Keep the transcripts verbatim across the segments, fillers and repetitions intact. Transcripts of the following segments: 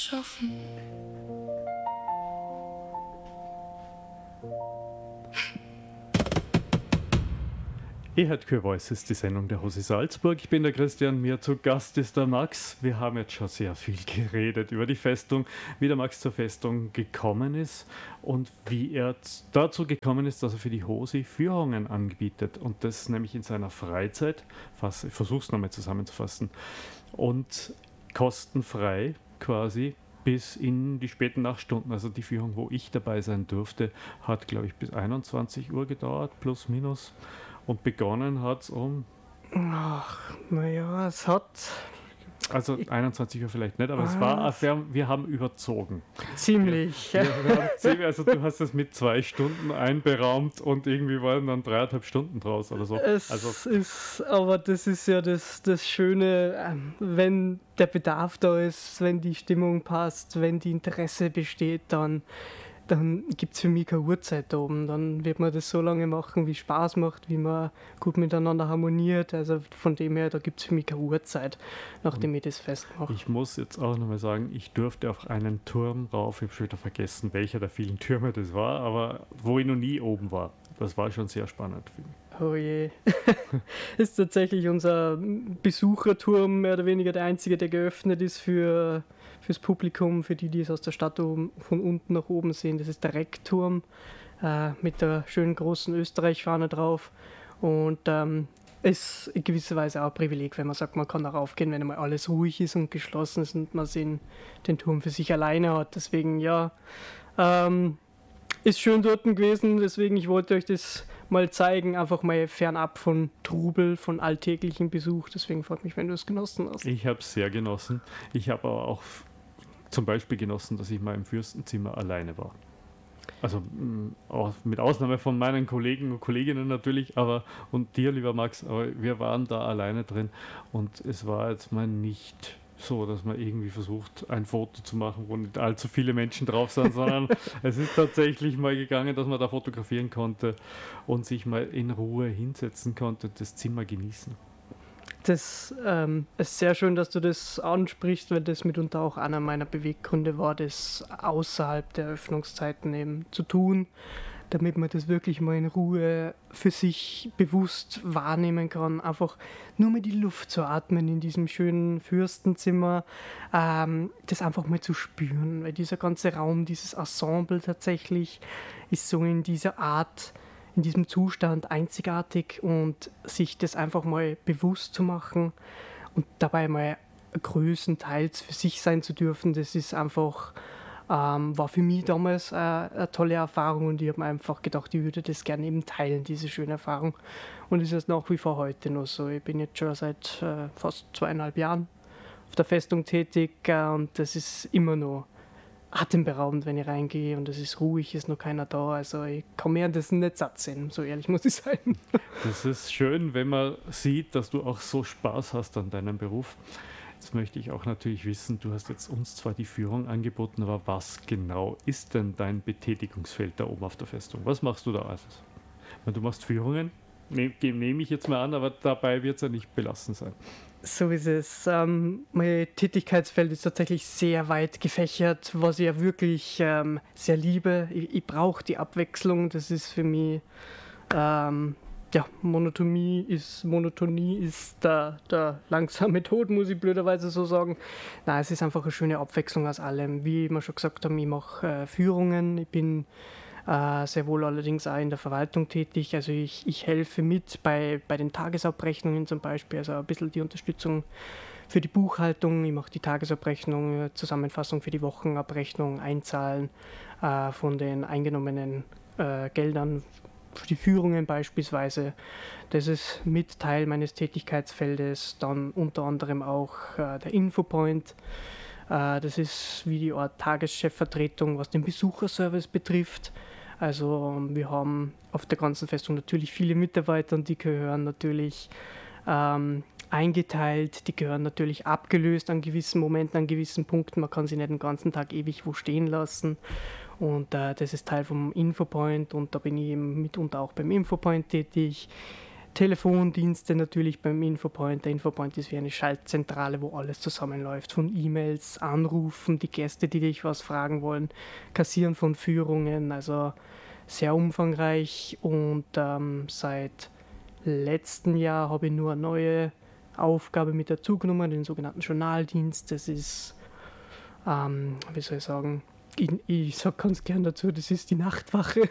schaffen. Ihr hört Queer Voices, die Sendung der Hosi Salzburg. Ich bin der Christian, mir zu Gast ist der Max. Wir haben jetzt schon sehr viel geredet über die Festung, wie der Max zur Festung gekommen ist und wie er dazu gekommen ist, dass er für die Hosi Führungen anbietet. Und das nämlich in seiner Freizeit, ich versuche es nochmal zusammenzufassen, und kostenfrei quasi bis in die späten Nachtstunden. Also die Führung, wo ich dabei sein durfte, hat, glaube ich, bis einundzwanzig Uhr gedauert, plus minus. Und begonnen hat es um... Ach, naja, es hat... Also einundzwanzig Uhr vielleicht nicht, aber was? es war, wir, wir haben überzogen. Ziemlich. Ja, wir, wir haben ziemlich, also du hast es mit zwei Stunden einberaumt und irgendwie waren dann dreieinhalb Stunden draus oder so. Es also, ist, aber das ist ja das, das Schöne, wenn der Bedarf da ist, wenn die Stimmung passt, wenn die Interesse besteht, dann... dann gibt es für mich keine Uhrzeit da oben. Dann wird man das so lange machen, wie es Spaß macht, wie man gut miteinander harmoniert. Also von dem her, da gibt es für mich keine Uhrzeit, nachdem ich das festmache. Ich muss jetzt auch nochmal sagen, ich durfte auf einen Turm rauf, ich habe schon wieder vergessen, welcher der vielen Türme das war, aber wo ich noch nie oben war. Das war schon sehr spannend für mich. Oh je. Ist tatsächlich unser Besucherturm mehr oder weniger der einzige, der geöffnet ist für... fürs Publikum, für die, die es aus der Stadt oben, von unten nach oben sehen. Das ist der Reckturm äh, mit der schönen großen Österreich-Fahne drauf und ähm, ist in gewisser Weise auch ein Privileg, wenn man sagt, man kann da raufgehen, wenn einmal alles ruhig ist und geschlossen ist und man den, den Turm für sich alleine hat. Deswegen, ja, ähm, ist schön dort gewesen, deswegen ich wollte euch das mal zeigen, einfach mal fernab von Trubel, von alltäglichem Besuch. Deswegen freut mich, wenn du es genossen hast. Ich habe es sehr genossen. Ich habe aber auch zum Beispiel genossen, dass ich mal im Fürstenzimmer alleine war. Also mh, mit Ausnahme von meinen Kollegen und Kolleginnen natürlich, aber und dir, lieber Max, aber wir waren da alleine drin und es war jetzt mal nicht so, dass man irgendwie versucht, ein Foto zu machen, wo nicht allzu viele Menschen drauf sind, sondern es ist tatsächlich mal gegangen, dass man da fotografieren konnte und sich mal in Ruhe hinsetzen konnte und das Zimmer genießen. Das ähm, ist sehr schön, dass du das ansprichst, weil das mitunter auch einer meiner Beweggründe war, das außerhalb der Öffnungszeiten eben zu tun, damit man das wirklich mal in Ruhe für sich bewusst wahrnehmen kann. Einfach nur mal die Luft zu atmen in diesem schönen Fürstenzimmer, ähm, das einfach mal zu spüren, weil dieser ganze Raum, dieses Ensemble tatsächlich ist so in dieser Art, in diesem Zustand einzigartig und sich das einfach mal bewusst zu machen und dabei mal größtenteils für sich sein zu dürfen, das ist einfach, ähm, war für mich damals äh, eine tolle Erfahrung und ich habe mir einfach gedacht, ich würde das gerne eben teilen, diese schöne Erfahrung und es ist nach wie vor heute noch so. Ich bin jetzt schon seit äh, fast zweieinhalb Jahren auf der Festung tätig äh, und das ist immer noch atemberaubend, wenn ich reingehe und es ist ruhig, ist noch keiner da. Also ich kann mir an das nicht satt sehen, so ehrlich muss ich sein. Das ist schön, wenn man sieht, dass du auch so Spaß hast an deinem Beruf. Jetzt möchte ich auch natürlich wissen, du hast jetzt uns zwar die Führung angeboten, aber was genau ist denn dein Betätigungsfeld da oben auf der Festung? Was machst du da alles? Du machst Führungen, nehme nehm ich jetzt mal an, aber dabei wird es ja nicht belassen sein. So ist es. Ähm, mein Tätigkeitsfeld ist tatsächlich sehr weit gefächert, was ich ja wirklich ähm, sehr liebe. Ich, ich brauche die Abwechslung. Das ist für mich, ähm, ja, Monotonie ist, Monotonie ist der, der langsame Tod, muss ich blöderweise so sagen. Nein, es ist einfach eine schöne Abwechslung aus allem. Wie wir schon gesagt haben, ich mache äh, Führungen. Ich bin Äh, sehr wohl allerdings auch in der Verwaltung tätig. Also ich, ich helfe mit bei, bei den Tagesabrechnungen zum Beispiel, also ein bisschen die Unterstützung für die Buchhaltung. Ich mache die Tagesabrechnung, Zusammenfassung für die Wochenabrechnung, Einzahlen äh, von den eingenommenen äh, Geldern für die Führungen beispielsweise. Das ist mit Teil meines Tätigkeitsfeldes. Dann unter anderem auch äh, der Infopoint. Das ist wie die Art Tageschefvertretung, was den Besucherservice betrifft. Also wir haben auf der ganzen Festung natürlich viele Mitarbeiter und die gehören natürlich ähm, eingeteilt, die gehören natürlich abgelöst an gewissen Momenten, an gewissen Punkten. Man kann sie nicht den ganzen Tag ewig wo stehen lassen. Und äh, das ist Teil vom Infopoint und da bin ich eben mitunter auch beim Infopoint tätig. Telefondienste natürlich beim Infopoint. Der Infopoint ist wie eine Schaltzentrale, wo alles zusammenläuft. Von E-Mails, Anrufen, die Gäste, die dich was fragen wollen, Kassieren von Führungen, also sehr umfangreich. Und ähm, seit letztem Jahr habe ich nur eine neue Aufgabe mit dazugenommen, den sogenannten Journaldienst. Das ist, ähm, wie soll ich sagen, ich, ich sage ganz gern dazu, das ist die Nachtwache.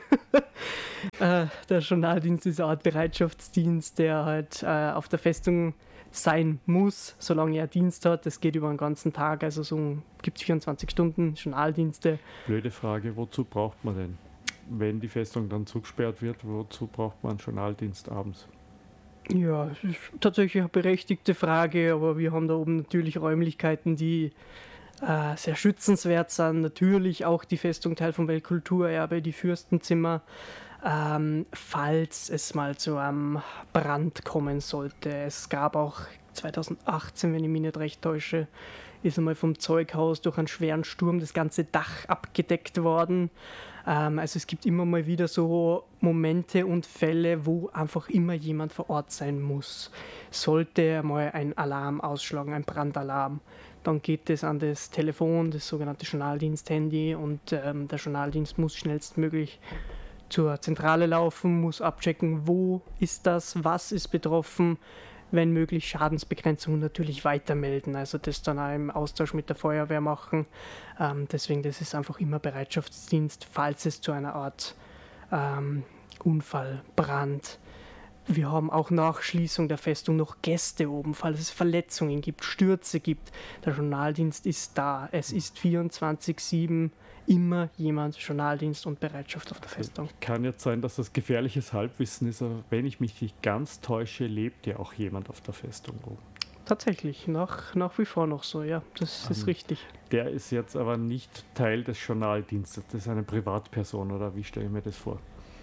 äh, der Journaldienst ist eine Art Bereitschaftsdienst, der halt äh, auf der Festung sein muss, solange er Dienst hat. Das geht über den ganzen Tag, also so gibt es vierundzwanzig Stunden Journaldienste. Blöde Frage, wozu braucht man denn? Wenn die Festung dann zugesperrt wird, wozu braucht man einen Journaldienst abends? Ja, das ist tatsächlich eine berechtigte Frage, aber wir haben da oben natürlich Räumlichkeiten, die äh, sehr schützenswert sind. Natürlich auch die Festung Teil vom Weltkulturerbe, die Fürstenzimmer. Ähm, falls es mal zu einem Brand kommen sollte. Es gab auch zweitausendachtzehn, wenn ich mich nicht recht täusche, ist einmal vom Zeughaus durch einen schweren Sturm das ganze Dach abgedeckt worden. Ähm, also es gibt immer mal wieder so Momente und Fälle, wo einfach immer jemand vor Ort sein muss. Sollte mal ein Alarm ausschlagen, ein Brandalarm, dann geht es an das Telefon, das sogenannte Journaldienst-Handy, und ähm, der Journaldienst muss schnellstmöglich zur Zentrale laufen, muss abchecken, wo ist das, was ist betroffen, wenn möglich Schadensbegrenzung natürlich weitermelden, also das dann auch im Austausch mit der Feuerwehr machen. Ähm, deswegen, das ist einfach immer Bereitschaftsdienst, falls es zu einer Art ähm, Unfall, Brand. Wir haben auch nach Schließung der Festung noch Gäste oben, falls es Verletzungen gibt, Stürze gibt. Der Journaldienst ist da. Es ist vierundzwanzig sieben immer jemand, Journaldienst und Bereitschaft auf der Festung. Kann jetzt sein, dass das gefährliches Halbwissen ist, aber wenn ich mich nicht ganz täusche, lebt ja auch jemand auf der Festung oben. Tatsächlich, nach, nach wie vor noch so, ja, das um, ist richtig. Der ist jetzt aber nicht Teil des Journaldienstes, das ist eine Privatperson, oder wie stelle ich mir das vor?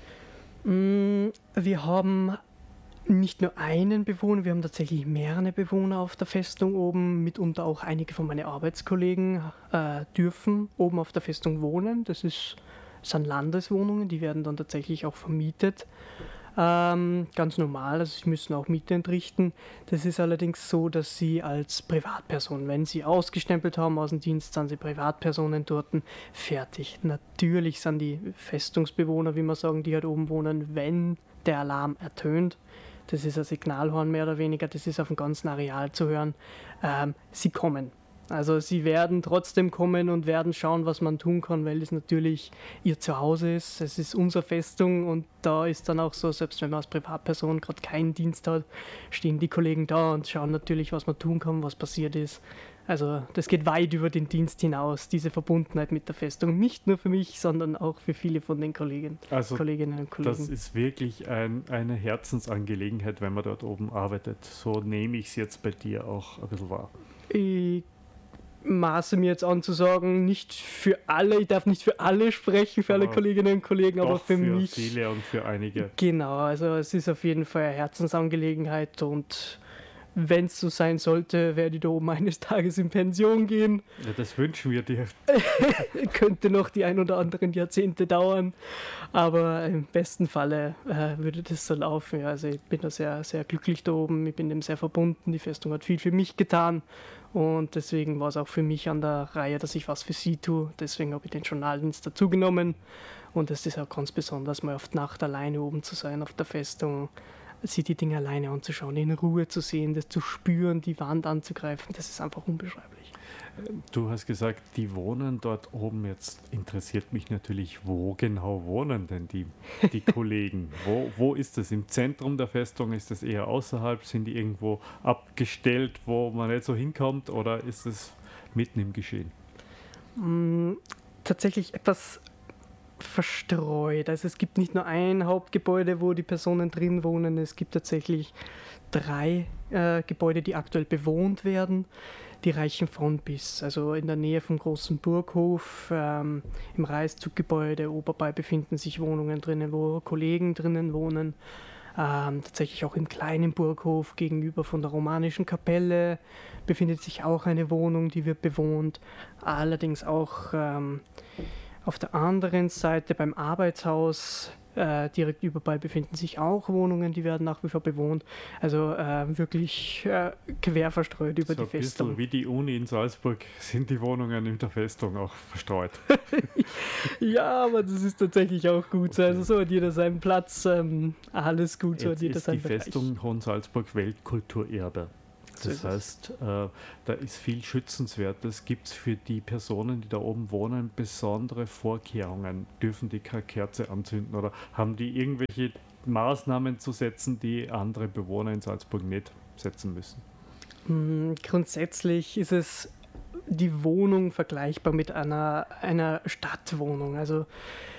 Wir haben nicht nur einen Bewohner, wir haben tatsächlich mehrere Bewohner auf der Festung oben, mitunter auch einige von meinen Arbeitskollegen äh, dürfen oben auf der Festung wohnen. Das ist, sind Landeswohnungen, die werden dann tatsächlich auch vermietet. Ähm, ganz normal, also sie müssen auch Miete entrichten. Das ist allerdings so, dass sie als Privatperson, wenn sie ausgestempelt haben aus dem Dienst, sind sie Privatpersonen dort, fertig. Natürlich sind die Festungsbewohner, wie man sagen, die halt oben wohnen, wenn der Alarm ertönt. Das ist ein Signalhorn mehr oder weniger, das ist auf dem ganzen Areal zu hören. Ähm, sie kommen. Also sie werden trotzdem kommen und werden schauen, was man tun kann, weil es natürlich ihr Zuhause ist. Es ist unsere Festung und da ist dann auch so, selbst wenn man als Privatperson gerade keinen Dienst hat, stehen die Kollegen da und schauen natürlich, was man tun kann, was passiert ist. Also das geht weit über den Dienst hinaus, diese Verbundenheit mit der Festung. Nicht nur für mich, sondern auch für viele von den Kollegen, also Kolleginnen und Kollegen. Das ist wirklich ein, eine Herzensangelegenheit, wenn man dort oben arbeitet. So nehme ich es jetzt bei dir auch ein bisschen wahr. Ich maße mir jetzt an zu sagen, nicht für alle, ich darf nicht für alle sprechen, für aber alle Kolleginnen und Kollegen, aber für, für mich. Für viele und für einige. Genau, also es ist auf jeden Fall eine Herzensangelegenheit und wenn es so sein sollte, werde ich da oben eines Tages in Pension gehen. Ja, das wünschen wir dir. Könnte noch die ein oder anderen Jahrzehnte dauern, aber im besten Falle äh, würde das so laufen. Ja, also ich bin da sehr, sehr glücklich da oben, ich bin dem sehr verbunden, die Festung hat viel für mich getan und deswegen war es auch für mich an der Reihe, dass ich was für sie tue. Deswegen habe ich den Journaldienst dazugenommen und es ist auch ganz besonders, mal auf die Nacht alleine oben zu sein auf der Festung, sich die Dinge alleine anzuschauen, in Ruhe zu sehen, das zu spüren, die Wand anzugreifen, das ist einfach unbeschreiblich. Du hast gesagt, die wohnen dort oben. Jetzt interessiert mich natürlich, wo genau wohnen denn die, die Kollegen? Wo, wo ist das? Im Zentrum der Festung? Ist das eher außerhalb? Sind die irgendwo abgestellt, wo man nicht so hinkommt? Oder ist es mitten im Geschehen? Mm, tatsächlich etwas verstreut. Also es gibt nicht nur ein Hauptgebäude, wo die Personen drin wohnen, es gibt tatsächlich drei äh, Gebäude, die aktuell bewohnt werden. Die reichen von bis, also in der Nähe vom großen Burghof, ähm, im Reißzuggebäude Oberbei befinden sich Wohnungen drinnen, wo Kollegen drinnen wohnen. Ähm, tatsächlich auch im kleinen Burghof gegenüber von der romanischen Kapelle befindet sich auch eine Wohnung, die wird bewohnt. Allerdings auch ähm, auf der anderen Seite beim Arbeitshaus äh, direkt überbei befinden sich auch Wohnungen, die werden nach wie vor bewohnt. Also äh, wirklich äh, quer verstreut über so die Festung. Ein bisschen wie die Uni in Salzburg sind die Wohnungen in der Festung auch verstreut. Ja, aber das ist tatsächlich auch gut so. Also so hat jeder seinen Platz, ähm, alles gut, so Jetzt hat jeder ist seinen die Bereich. Festung Hohensalzburg Weltkulturerbe. So Das ist es. heißt, äh, da ist viel Schützenswertes. Gibt es für die Personen, die da oben wohnen, besondere Vorkehrungen? Dürfen die keine Kerze anzünden oder haben die irgendwelche Maßnahmen zu setzen, die andere Bewohner in Salzburg nicht setzen müssen? Mm, Grundsätzlich ist es die Wohnung vergleichbar mit einer, einer Stadtwohnung. Also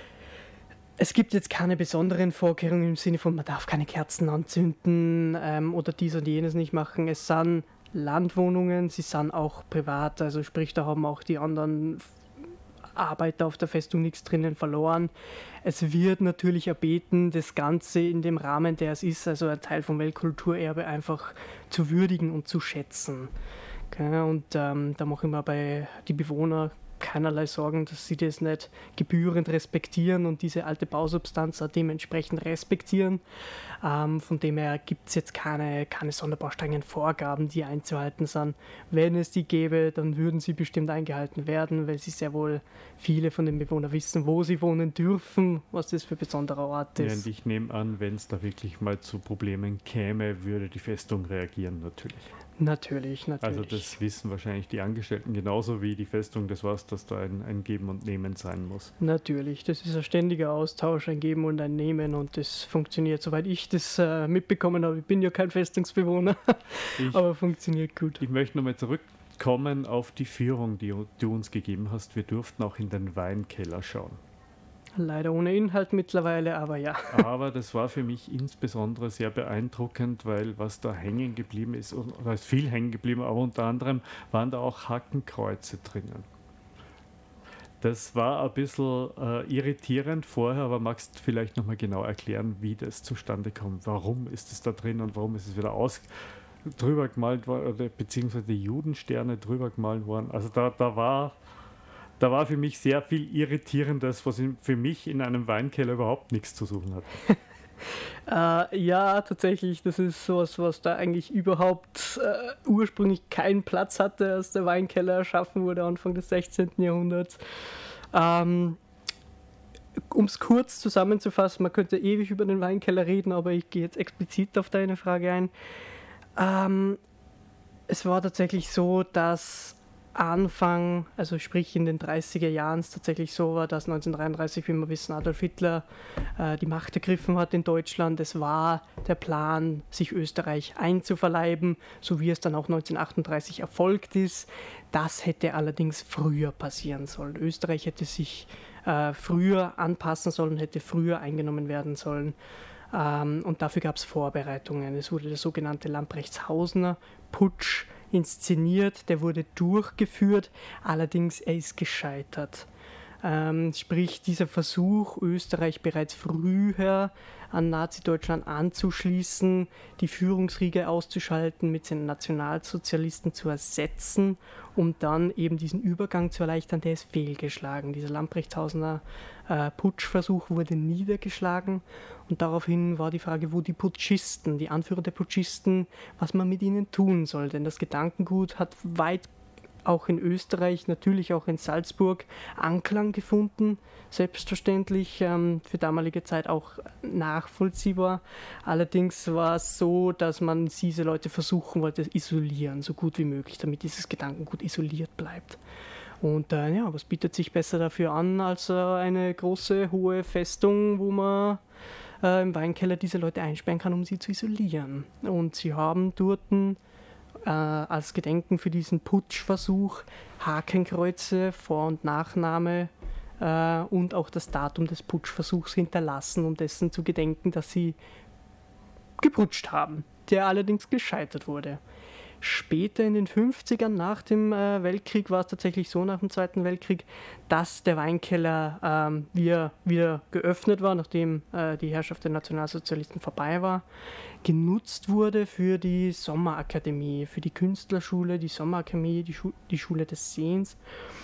es gibt jetzt keine besonderen Vorkehrungen im Sinne von, man darf keine Kerzen anzünden ähm, oder dies und jenes nicht machen. Es sind Landwohnungen, sie sind auch privat, also sprich, da haben auch die anderen Arbeiter auf der Festung nichts drinnen verloren. Es wird natürlich erbeten, das Ganze in dem Rahmen, der es ist, also ein Teil vom Weltkulturerbe, einfach zu würdigen und zu schätzen. Okay, und ähm, da mache ich mir bei die Bewohner keinerlei Sorgen, dass sie das nicht gebührend respektieren und diese alte Bausubstanz auch dementsprechend respektieren. Ähm, von dem her gibt es jetzt keine, keine sonderbar strengen Vorgaben, die einzuhalten sind. Wenn es die gäbe, dann würden sie bestimmt eingehalten werden, weil sie sehr wohl viele von den Bewohnern wissen, wo sie wohnen dürfen, was das für ein besonderer Ort Ja, ist. und ich nehme an, wenn es da wirklich mal zu Problemen käme, würde die Festung reagieren natürlich. Natürlich, natürlich. Also das wissen wahrscheinlich die Angestellten genauso wie die Festung das weiß, dass da ein, ein Geben und Nehmen sein muss. Natürlich, das ist ein ständiger Austausch, ein Geben und ein Nehmen und das funktioniert, soweit ich das äh, mitbekommen habe. Ich bin ja kein Festungsbewohner, Ich, aber funktioniert gut. ich möchte nochmal zurückkommen auf die Führung, die du uns gegeben hast. Wir durften auch in den Weinkeller schauen. Leider ohne Inhalt mittlerweile, aber ja. Aber das war für mich insbesondere sehr beeindruckend, weil was da hängen geblieben ist, oder ist viel hängen geblieben, aber unter anderem waren da auch Hakenkreuze drinnen. Das war ein bisschen äh, irritierend vorher, aber magst du vielleicht nochmal genau erklären, wie das zustande kommt? Warum ist es da drin und warum ist es wieder aus drüber gemalt worden, oder beziehungsweise die Judensterne drüber gemalt worden? Also da, da war... Da war für mich sehr viel Irritierendes, was in, für mich in einem Weinkeller überhaupt nichts zu suchen hat. Äh, ja, tatsächlich, das ist sowas, was da eigentlich überhaupt äh, ursprünglich keinen Platz hatte, als der Weinkeller erschaffen wurde, Anfang des sechzehnten. Jahrhunderts. Ähm, um es kurz zusammenzufassen, man könnte ewig über den Weinkeller reden, aber ich gehe jetzt explizit auf deine Frage ein. Ähm, es war tatsächlich so, dass Anfang, also sprich in den dreißiger Jahren, es tatsächlich so war, dass neunzehnhundertdreiunddreißig, wie wir wissen, Adolf Hitler äh, die Macht ergriffen hat in Deutschland. Es war der Plan, sich Österreich einzuverleiben, so wie es dann auch neunzehnhundertachtunddreißig erfolgt ist. Das hätte allerdings früher passieren sollen. Österreich hätte sich äh, früher anpassen sollen, hätte früher eingenommen werden sollen. Ähm, und dafür gab es Vorbereitungen. Es wurde der sogenannte Lamprechtshausener Putsch inszeniert, der wurde durchgeführt, allerdings er ist gescheitert. Ähm, sprich, dieser Versuch, Österreich bereits früher an Nazi-Deutschland anzuschließen, die Führungsriege auszuschalten, mit den Nationalsozialisten zu ersetzen, um dann eben diesen Übergang zu erleichtern, der ist fehlgeschlagen. Dieser Lamprechtshausener äh, Putschversuch wurde niedergeschlagen und daraufhin war die Frage, wo die Putschisten, die Anführer der Putschisten, was man mit ihnen tun soll. Denn das Gedankengut hat weit auch in Österreich, natürlich auch in Salzburg Anklang gefunden, selbstverständlich, ähm, für damalige Zeit auch nachvollziehbar. Allerdings war es so, dass man diese Leute versuchen wollte, isolieren, so gut wie möglich, damit dieses Gedankengut isoliert bleibt. Und äh, ja, was bietet sich besser dafür an, als äh, eine große, hohe Festung, wo man äh, im Weinkeller diese Leute einsperren kann, um sie zu isolieren. Und sie haben dort Äh, als Gedenken für diesen Putschversuch Hakenkreuze, Vor- und Nachname äh, und auch das Datum des Putschversuchs hinterlassen, um dessen zu gedenken, dass sie geputscht haben, der allerdings gescheitert wurde. Später in den fünfzigern, nach dem äh, Weltkrieg, war es tatsächlich so, nach dem Zweiten Weltkrieg, dass der Weinkeller ähm, wieder, wieder geöffnet war, nachdem äh, die Herrschaft der Nationalsozialisten vorbei war, genutzt wurde für die Sommerakademie, für die Künstlerschule, die Sommerakademie, die, Schu- die Schule des Sehens.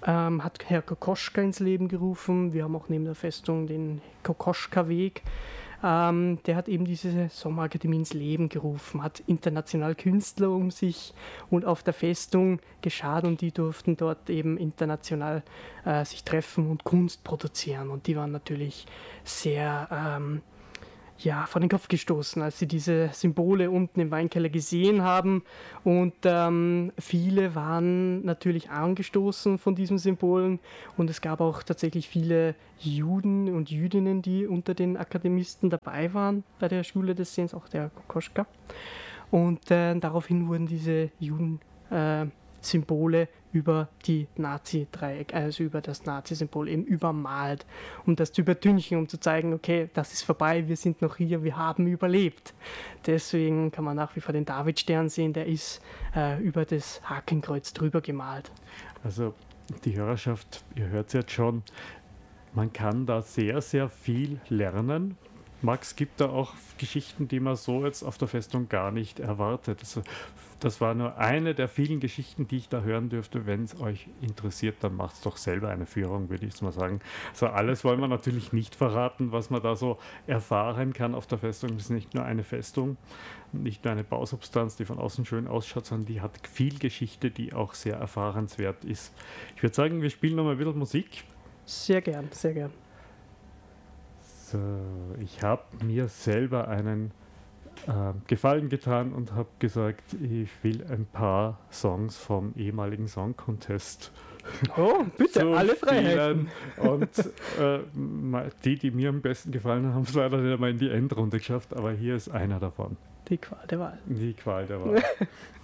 ähm, hat Herr Kokoschka ins Leben gerufen. Wir haben auch neben der Festung den Kokoschka-Weg. Ähm, der hat eben diese Sommerakademie ins Leben gerufen, hat international Künstler um sich und auf der Festung geschart und die durften dort eben international äh, sich treffen und Kunst produzieren. Und die waren natürlich sehr ähm, ja, vor den Kopf gestoßen, als sie diese Symbole unten im Weinkeller gesehen haben. Und ähm, viele waren natürlich angestoßen von diesen Symbolen. Und es gab auch tatsächlich viele Juden und Jüdinnen, die unter den Akademisten dabei waren bei der Schule des Sehens, auch der Kokoschka. Und äh, daraufhin wurden diese Juden äh, Symbole über die Nazi-Dreieck, also über das Nazi-Symbol eben übermalt, um das zu übertünchen, um zu zeigen, okay, das ist vorbei, wir sind noch hier, wir haben überlebt. Deswegen kann man nach wie vor den Davidstern sehen, der ist äh, über das Hakenkreuz drüber gemalt. Also die Hörerschaft, ihr hört es jetzt schon, man kann da sehr, sehr viel lernen. Max, gibt da auch Geschichten, die man so jetzt auf der Festung gar nicht erwartet. Also, das war nur eine der vielen Geschichten, die ich da hören dürfte. Wenn es euch interessiert, dann macht es doch selber eine Führung, würde ich jetzt mal sagen. So alles wollen wir natürlich nicht verraten, was man da so erfahren kann auf der Festung. Das ist nicht nur eine Festung, nicht nur eine Bausubstanz, die von außen schön ausschaut, sondern die hat viel Geschichte, die auch sehr erfahrenswert ist. Ich würde sagen, wir spielen noch mal ein bisschen Musik. Sehr gern, sehr gern. So, ich habe mir selber einen äh, Gefallen getan und habe gesagt, ich will ein paar Songs vom ehemaligen Song Contest. Oh, bitte, alle Freiheiten. Und äh, die, die mir am besten gefallen haben, haben es leider nicht einmal in die Endrunde geschafft, aber hier ist einer davon. Die Qual der Wahl. Die Qual der Wahl.